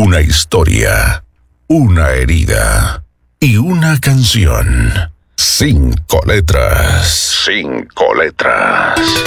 Una historia, una herida y una canción. 5 letras. 5 letras.